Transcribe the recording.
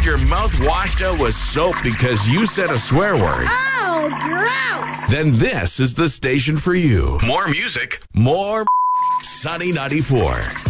your mouth washed out with soap because you said a swear word? Oh, gross! Then this is the station for you. More music, more Sunny 94.